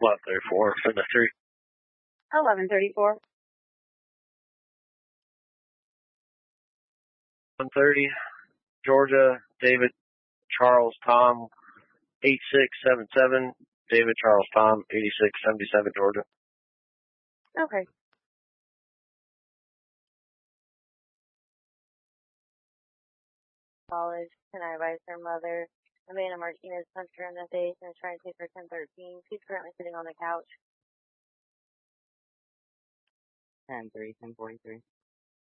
1134, send the 3. 1134. 130, Georgia, David, Charles, Tom, 8677. David, Charles, Tom, 8677, Georgia. Okay. College, can I advise her mother? Amanda Martinez punched her in the face and is trying to take her 1013. She's currently sitting on the couch. 10-3, 1043.